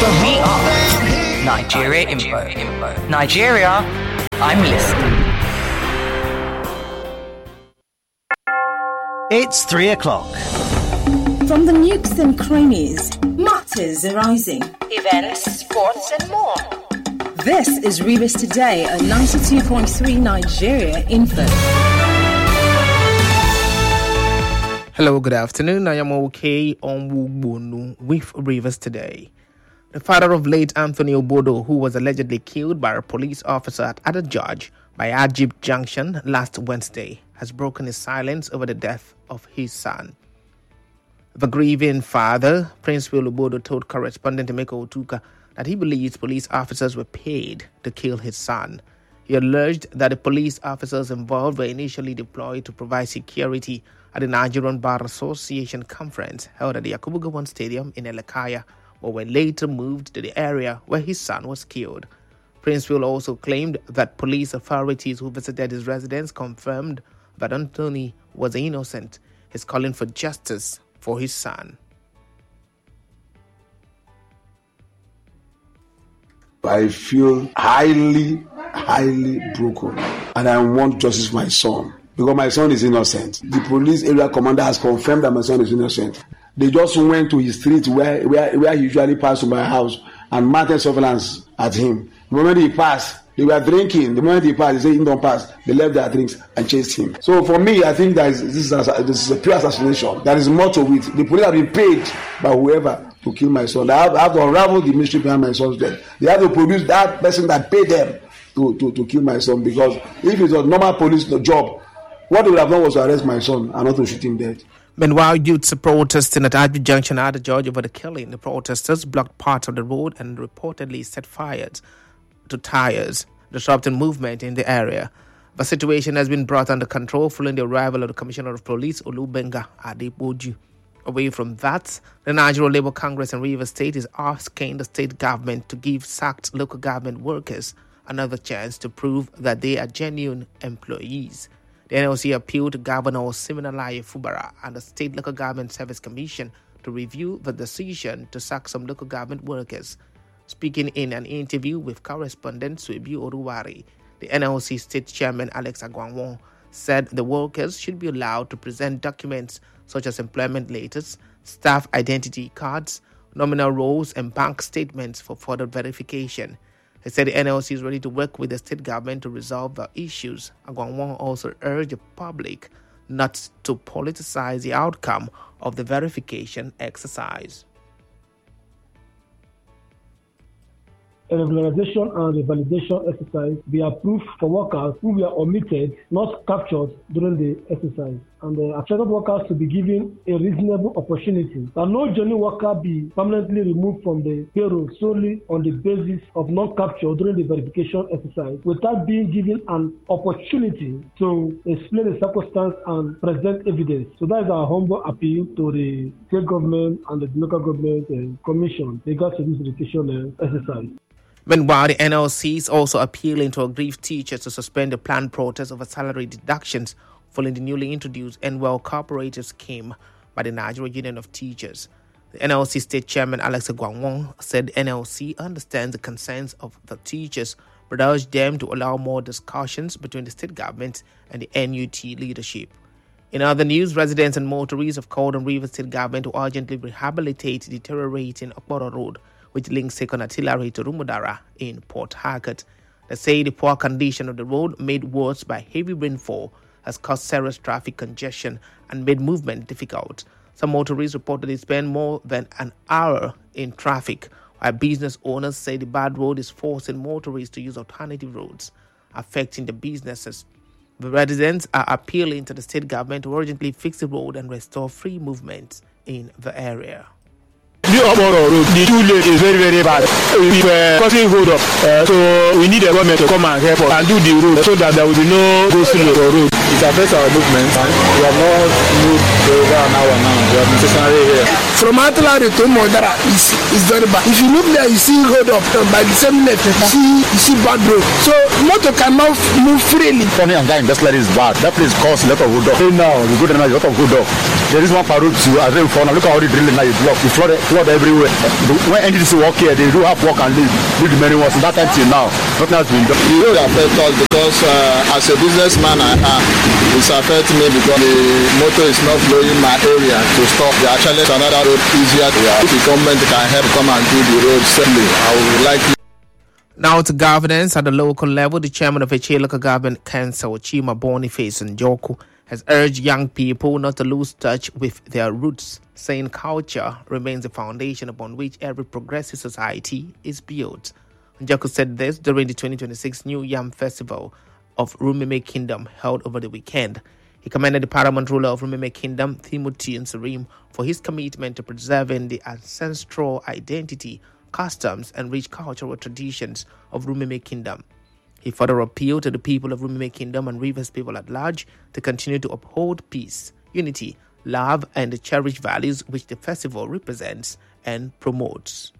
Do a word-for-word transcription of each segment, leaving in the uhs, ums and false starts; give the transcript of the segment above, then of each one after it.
We are Nigeria Info. Nigeria, I'm listening. It's three o'clock. From the nooks and crannies, matters arising, Events, sports, and more. This is Rivers Today on ninety-two point three Nigeria Info. Hello, good afternoon. I am okay on Wugbonu with Rivers Today. The father of late Anthony Obodo, who was allegedly killed by a police officer at Adajaj by Ajib Junction last Wednesday, has broken his silence over the death of his son. The grieving father, Prince Will Obodo, told correspondent Emeka Otuka that he believes police officers were paid to kill his son. He alleged that the police officers involved were initially deployed to provide security at the Nigerian Bar Association conference held at the Yakubu Gowon Stadium in Elekaya, but were later moved to the area where his son was killed. Prince Will also claimed that police authorities who visited his residence confirmed that Anthony was innocent. He's calling for justice for his son. I feel highly, highly broken, and I want justice for my son because my son is innocent. The police area commander has confirmed that my son is innocent. They just went to his street where, where, where he usually passed to my house and mounted surveillance at him. The moment he passed, they were drinking. The moment he passed, they said, "He don't pass." They left their drinks and chased him. So for me, I think that is, this, is a, this is a pure assassination. There is more to it. The police have been paid by whoever to kill my son. They have, have to unravel the mystery behind my son's death. They have to produce that person that paid them to, to, to kill my son, because if it was a normal police job, what they would have done was to arrest my son and not to shoot him dead. Meanwhile, youths protesting at Ajib Junction at the George over the killing. The protesters blocked parts of the road and reportedly set fires to tires, disrupting movement in the area. The situation has been brought under control following the arrival of the Commissioner of Police, Olubenga Adepoju. Away from that, the Nigeria Labour Congress in Rivers State is asking the state government to give sacked local government workers another chance to prove that they are genuine employees. The N L C appealed to Governor Siminalayi Fubara and the State Local Government Service Commission to review the decision to sack some local government workers. Speaking in an interview with correspondent Suebi Oruwari, the N L C State Chairman Alex Agwanwon said the workers should be allowed to present documents such as employment letters, staff identity cards, nominal rolls, and bank statements for further verification. He said the N L C is ready to work with the state government to resolve the issues. Agwanwon also urged the public not to politicize the outcome of the verification exercise. A regularization and revalidation exercise be approved for workers who were omitted, not captured during the exercise, and the affected workers to be given a reasonable opportunity that no genuine worker be permanently removed from the payroll solely on the basis of non-capture during the verification exercise without being given an opportunity to explain the circumstance and present evidence. So that is our humble appeal to the state government and the local government uh, commission regards to this verification uh, exercise. Meanwhile, the N L C is also appealing to aggrieved teachers to suspend the planned protest over salary deductions following the newly introduced N W E L cooperative scheme by the Nigeria Union of Teachers. The N L C State Chairman Alex Agwanwon said N L C understands the concerns of the teachers, but urged them to allow more discussions between the state government and the N U T leadership. In other news, residents and motorists have called on Rivers State government to urgently rehabilitate the deteriorating Okporo Road, which links Second Artillery to Rumudara in Port Harcourt. They say the poor condition of the road, made worse by heavy rainfall, has caused serious traffic congestion and made movement difficult. Some motorists reportedly spend more than an hour in traffic, while business owners say the bad road is forcing motorists to use alternative roads, affecting the businesses. The residents are appealing to the state government to urgently fix the road and restore free movement in the area. The Okporo Road, the two lane is very, very bad. We were causing hold up, uh, so we need the government to come and help us and do the road so that there will be no go slow road. It affects our movement, and we have not moved for over an hour now. We have been stationary here. From Artillery to Modara is is very bad. If you look there, you see hold up uh, by the same left. You see, you see bad road. So motor cannot move freely. Funny and guy industrial is bad. That place causes a lot of hold up. Now we go to a lot of hold up. There is one parade too. I say before now, look at all the drilling now. You block, you flood, flood everywhere. When N D C work here, they do have work and leave, leave the many ones. From that time till now, nothing has been done. The road affect us because uh, as a businessman, I am. It's affecting me because the motor is not flowing my area to stop. They are challenging another road easier. If the government can help come and do the road safely, I would like to. Now to governance at the local level, the chairman of Eche Local Government Council, Chima Boniface Njoku, has urged young people not to lose touch with their roots, saying culture remains the foundation upon which every progressive society is built. Njoku said this during the twenty twenty-six New Yam Festival of Rumime Kingdom held over the weekend. He commended the paramount ruler of Rumime Kingdom, Timothy Nserim, for his commitment to preserving the ancestral identity, customs and rich cultural traditions of Rumime Kingdom. He further appealed to the people of Rumime Kingdom and Rivers people at large to continue to uphold peace, unity, love and the cherished values which the festival represents and promotes.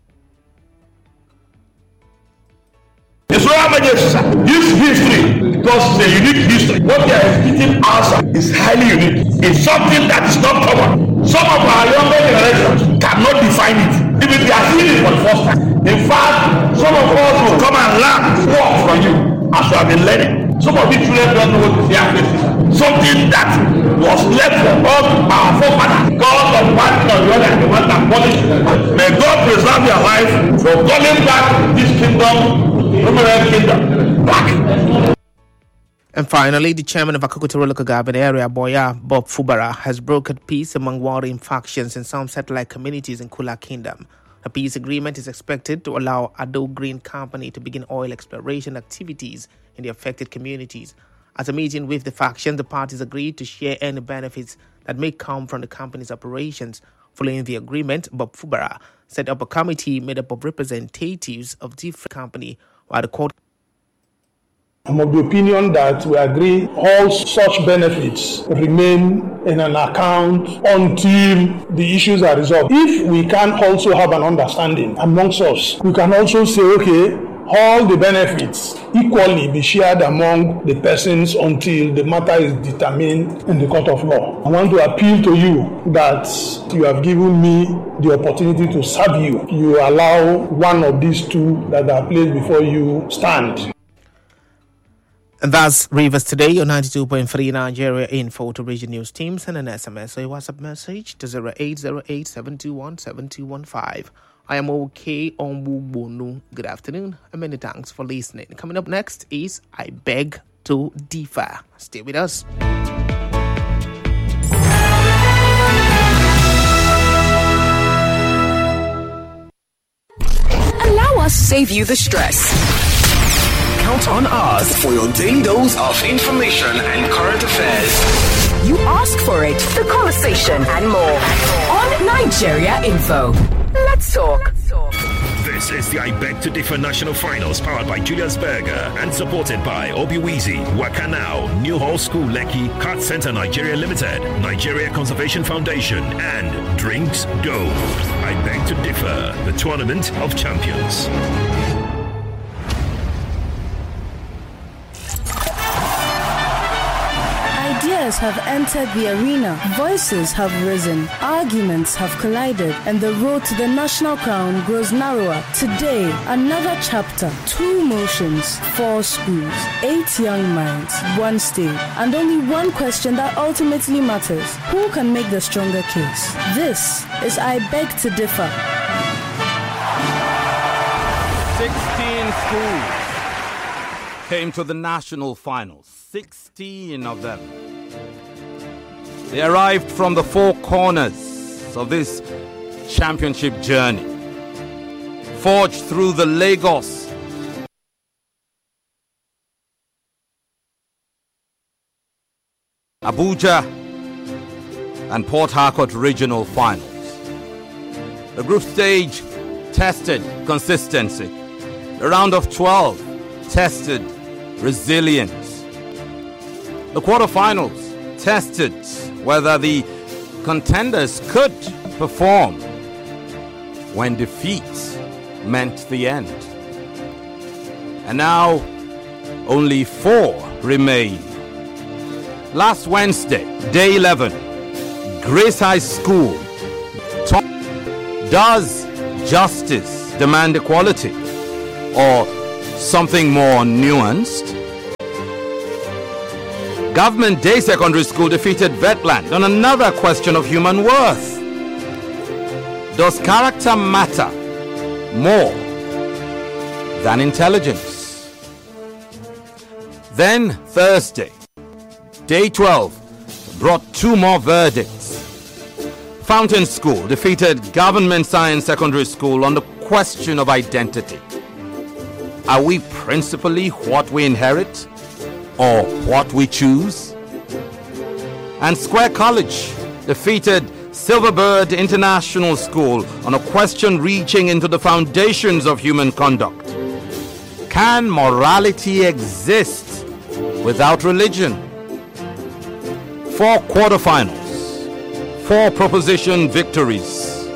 His Royal Majesty, this history, because it's a unique history, what they are teaching us is highly unique. It's something that is not common. Some of our younger generations cannot define it. Even they are seeing it for the first time. In fact, some of us will come and learn work from you as you have been learning. Some of these children don't know what is their faces. Something that was left for us, our forefathers, because of one thing or the other, the one that punished them. May God preserve their life from calling back this kingdom, Rumime Kingdom, back. And finally, the chairman of Akokotoro Local Government Area, Boya Bob Fubara, has brokered peace among warring factions in some satellite communities in Kula Kingdom. A peace agreement is expected to allow Ado Green Company to begin oil exploration activities in the affected communities. At a meeting with the faction, the parties agreed to share any benefits that may come from the company's operations. Following the agreement, Bob Fubara set up a committee made up of representatives of different companies, while the court. I'm of the opinion that we agree all such benefits remain in an account until the issues are resolved. If we can also have an understanding amongst us, we can also say, okay, all the benefits equally be shared among the persons until the matter is determined in the court of law. I want to appeal to you that you have given me the opportunity to serve you. You allow one of these two that are placed before you stand. And that's Rivers Today on ninety-two point three Nigeria Info to Region News Team. Send an S M S or a WhatsApp message to zero eight zero eight, seven two one, seven two one five. I am OK Onwubonu. Good afternoon and many thanks for listening. Coming up next is I Beg to Differ. Stay with us. Allow us to save you the stress. Count on us for your daily dose of information and current affairs. You ask for it, the conversation and more on Nigeria Info. Let's talk. This is the I Beg to Differ National Finals powered by Julius Berger and supported by Obiwizi, Wakanao, New Hall School Lekki, Card Center Nigeria Limited, Nigeria Conservation Foundation, and Drinks Dove. I Beg to Differ, the Tournament of Champions. Ideas have entered the arena, voices have risen, arguments have collided, and the road to the national crown grows narrower. Today, another chapter, two motions, four schools, eight young minds, one state, and only one question that ultimately matters. Who can make the stronger case? This is I Beg to Differ. sixteen schools came to the national finals. sixteen of them. They arrived from the four corners of this championship journey, forged through the Lagos, Abuja, and Port Harcourt regional finals. The group stage tested consistency. The round of twelve tested resilience. The quarterfinals tested whether the contenders could perform when defeat meant the end. And now only four remain. Last Wednesday, day eleven, Grace High School. Does justice demand equality or something more nuanced? Government Day Secondary School defeated Vetland on another question of human worth. Does character matter more than intelligence? Then Thursday, Day twelve, brought two more verdicts. Fountain School defeated Government Science Secondary School on the question of identity. Are we principally what we inherit or what we choose? And Square College defeated Silverbird International School on a question reaching into the foundations of human conduct. Can morality exist without religion? Four quarterfinals. Four proposition victories.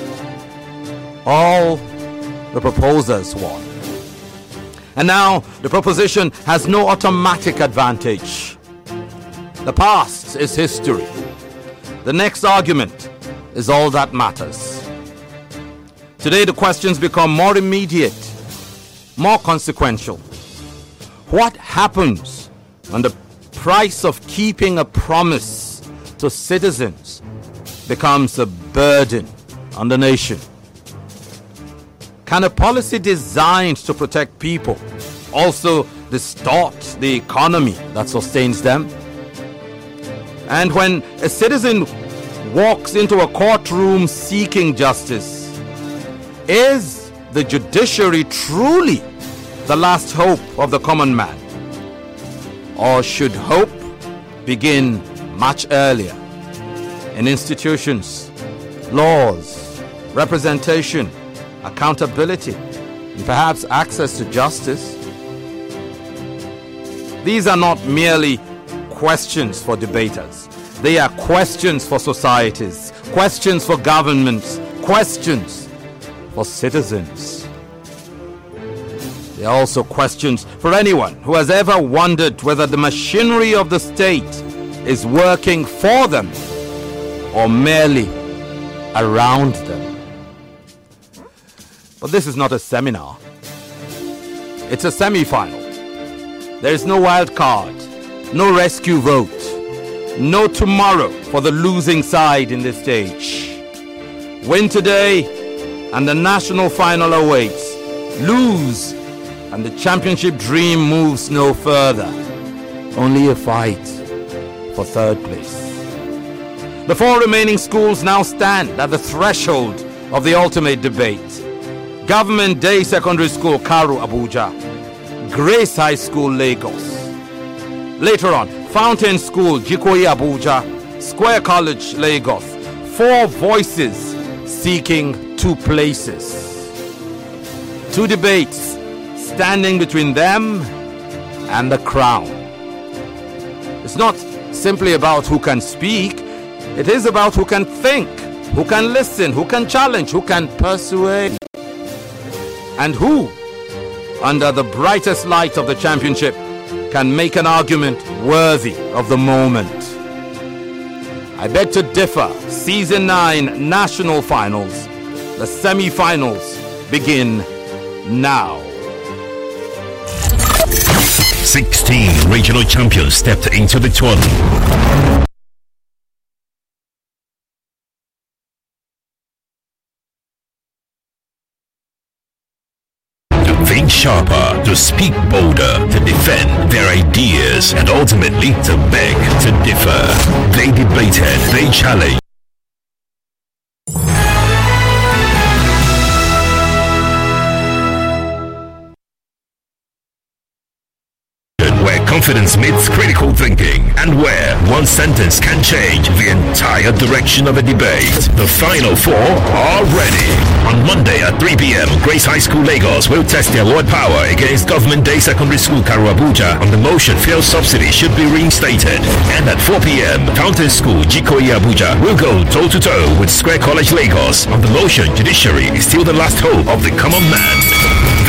All the proposers won. And now the proposition has no automatic advantage. The past is history. The next argument is all that matters. Today the questions become more immediate, more consequential. What happens when the price of keeping a promise to citizens becomes a burden on the nation? Can a policy designed to protect people also distort the economy that sustains them? And when a citizen walks into a courtroom seeking justice, is the judiciary truly the last hope of the common man? Or should hope begin much earlier in institutions, laws, representation, accountability, and perhaps access to justice? These are not merely questions for debaters. They are questions for societies, questions for governments, questions for citizens. They are also questions for anyone who has ever wondered whether the machinery of the state is working for them or merely around them. But this is not a seminar. It's a semi-final. There is no wild card, no rescue vote, no tomorrow for the losing side in this stage. Win today and the national final awaits. Lose and the championship dream moves no further. Only a fight for third place. The four remaining schools now stand at the threshold of the ultimate debate. Government Day Secondary School, Karu, Abuja. Grace High School, Lagos. Later on, Fountain School, Jikoyi, Abuja. Square College, Lagos. Four voices seeking two places. Two debates standing between them and the crown. It's not simply about who can speak. It is about who can think, who can listen, who can challenge, who can persuade. And who, under the brightest light of the championship, can make an argument worthy of the moment. I beg to differ. Season nine National Finals. The semi-finals begin now. sixteen regional champions stepped into the tournament. Think sharper, to speak bolder, to defend their ideas, and ultimately to beg to differ. They debated, they challenged. Where confidence meets critical thinking, and where one sentence can change the entire direction of a debate. The final four are ready. On Monday at three p.m., Grace High School, Lagos will test their word power against Government Day Secondary School, Karu, Abuja on the motion fuel subsidy should be reinstated. And at four p.m., Fountain School, Jikoyi, Abuja will go toe-to-toe with Square College, Lagos on the motion judiciary is still the last hope of the common man.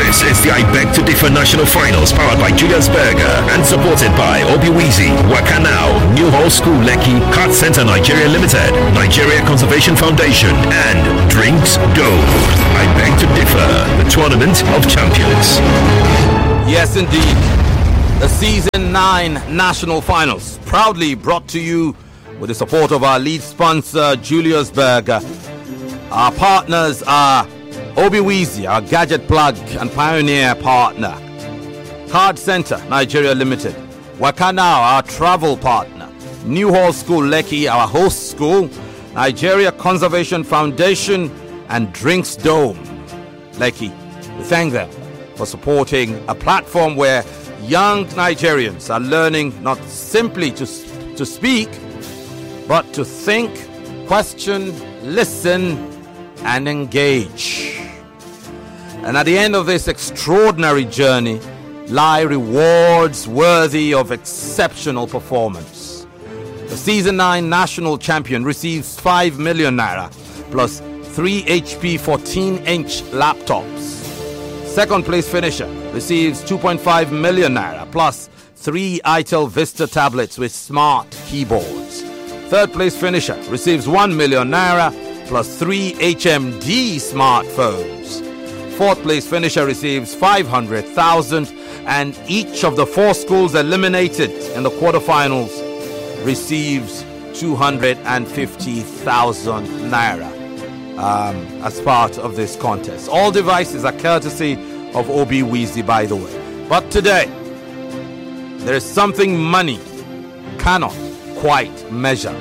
This is the I Beg to Differ National Finals powered by Julius Berger and supported by Obiwizi, Wakanao, New Hall School Lekki, Card Center Nigeria Limited, Nigeria Conservation Foundation, and Drinks Dome. I Beg to Differ, the Tournament of Champions. Yes, indeed. The Season nine National Finals, proudly brought to you with the support of our lead sponsor, Julius Berger. Our partners are Obiwizi, our gadget plug and pioneer partner, Card Center Nigeria Limited, Wakanao, our travel partner, New Hall School Lekki, our host school, Nigeria Conservation Foundation, and Drinks Dome Lekki. We thank them for supporting a platform where young Nigerians are learning not simply to, to speak, but to think, question, listen, and engage. And at the end of this extraordinary journey lie rewards worthy of exceptional performance. The Season nine national champion receives five million naira plus three H P fourteen inch laptops. Second place finisher receives two point five million naira plus three ITEL Vista tablets with smart keyboards. Third place finisher receives one million naira plus three H M D smartphones. Fourth place finisher receives five hundred thousand, and each of the four schools eliminated in the quarterfinals receives two hundred fifty thousand naira. Um, as part of this contest. All devices are courtesy of Obiwizi, by the way. But today, there is something money cannot quite measure.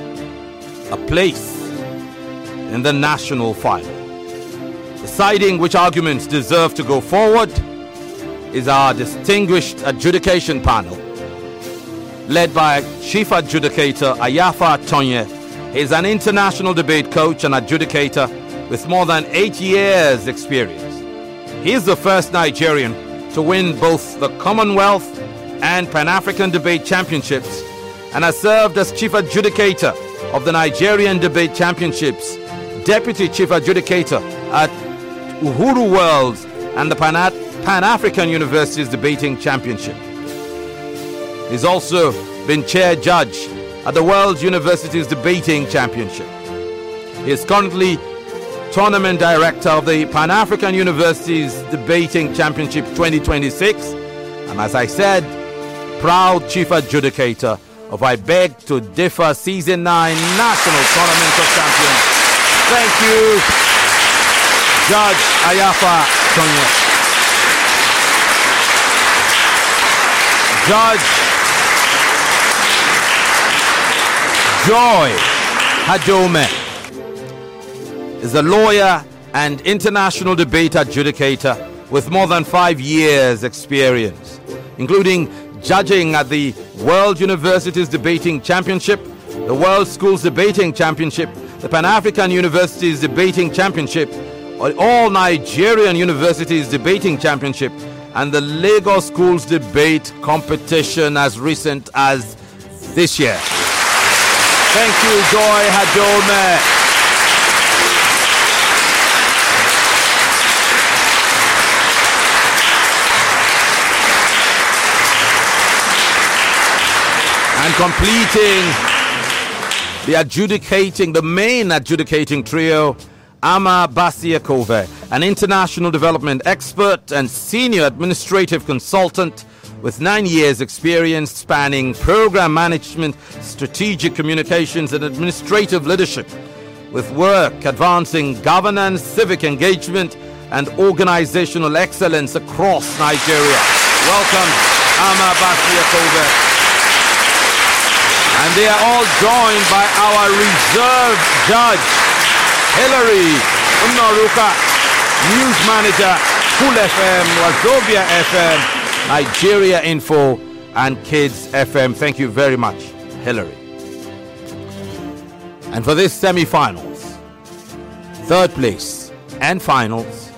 A place in the national final. Deciding which arguments deserve to go forward is our distinguished adjudication panel, led by Chief Adjudicator Ayafa Tonye. He's an international debate coach and adjudicator with more than eight years' experience. He is the first Nigerian to win both the Commonwealth and Pan-African Debate Championships and has served as Chief Adjudicator of the Nigerian Debate Championships, Deputy Chief Adjudicator at Uhuru Worlds and the Pan- Pan-African Universities Debating Championship. He's also been Chair Judge at the World Universities Debating Championship. He is currently Tournament Director of the Pan-African Universities Debating Championship twenty twenty-six, and as I said, proud Chief Adjudicator of I Beg to Differ Season nine National Tournament of Champions. Thank you, Judge Ayafa Tonye. Judge Joy Hajome is a lawyer and international debate adjudicator with more than five years experience, including judging at the World Universities Debating Championship, the World Schools Debating Championship, the Pan-African Universities Debating Championship, All Nigerian Universities Debating Championship, and the Lagos Schools Debate Competition as recent as this year. Thank you, Joy Hajome. And completing the adjudicating, the main adjudicating trio, Ama Basiakove, an international development expert and senior administrative consultant with nine years experience spanning program management, strategic communications, and administrative leadership, with work advancing governance, civic engagement, and organizational excellence across Nigeria. Welcome, Ama Basiakove. And they are all joined by our reserve judge, Hilary Unaruka, news manager, Cool F M, Wazobia F M, Nigeria Info, and Kids F M. Thank you very much, Hilary. And for this semi-finals, third place and finals,